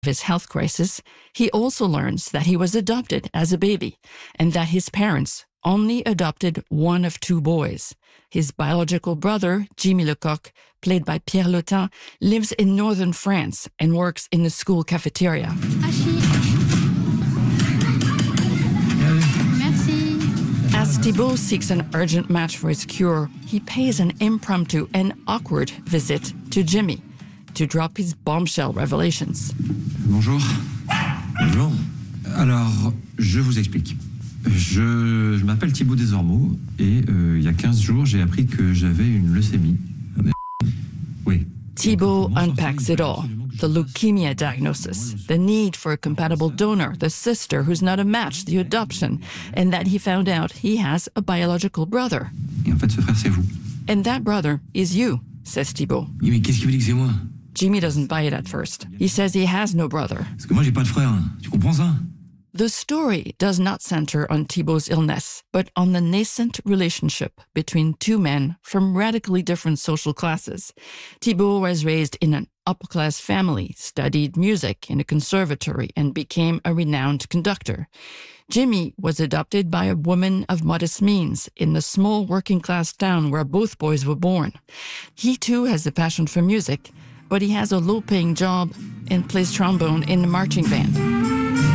his health crisis, he also learns that he was adopted as a baby and that his parents only adopted one of two boys. His biological brother, Jimmy Lecoq, played by Pierre Lotin, lives in northern France and works in the school cafeteria. As Thibault seeks an urgent match for his cure, he pays an impromptu and awkward visit to Jimmy to drop his bombshell revelations. Bonjour. Bonjour. Alors, je vous explique. Je m'appelle Thibault Desormeaux et il y a 15 jours, j'ai appris que j'avais une leucémie. Oui. Thibault unpacks it all. The leukemia diagnosis, the need for a compatible donor, the sister who's not a match, the adoption, and that he found out he has a biological brother. Et en fait, ce frère, c'est vous. And that brother is you, says Thibault. Oui, mais qu'est-ce qui vous dit que c'est moi? Jimmy doesn't buy it at first. He says he has no brother. Parce que moi, j'ai pas de frère. Tu comprends ça? The story does not center on Thibault's illness, but on the nascent relationship between two men from radically different social classes. Thibault was raised in an upper-class family, studied music in a conservatory, and became a renowned conductor. Jimmy was adopted by a woman of modest means in the small working-class town where both boys were born. He too has a passion for music, but he has a low-paying job and plays trombone in a marching band.